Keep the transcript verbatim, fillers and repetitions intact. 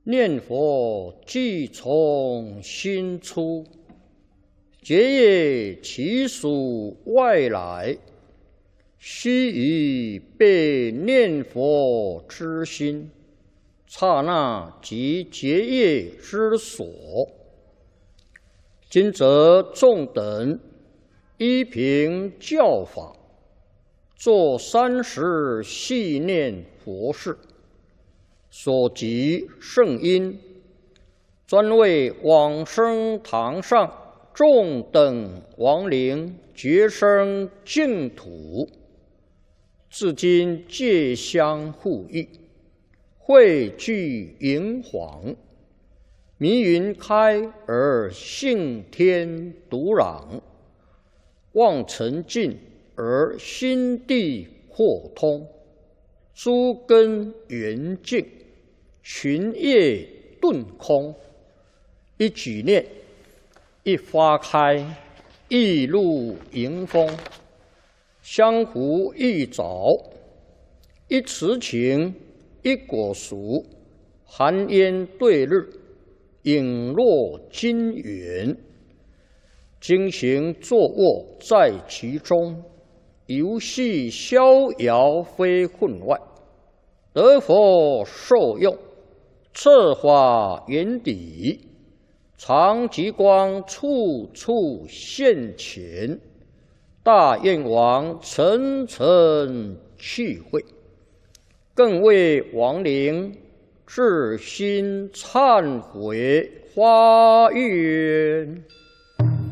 念佛即从心出，结业其属外来，须臾被念佛之心，刹那即结业之所。今则众等依凭教法，作三时系念佛事。所及圣因，专为往生堂上众等亡灵觉生净土，至今戒相护益，汇聚营黄，迷云开而性天独朗，望尘尽而心地豁通，诸根圆净，群业顿空，一举念，一花开，一露迎风，相互一早，一慈情，一果熟，寒烟对日，影落金元，经行坐卧在其中，游戏逍遥非分外，得佛受用，策法圆底，常极光处处现前，大愿王层层去会，更为亡灵至心忏悔发愿。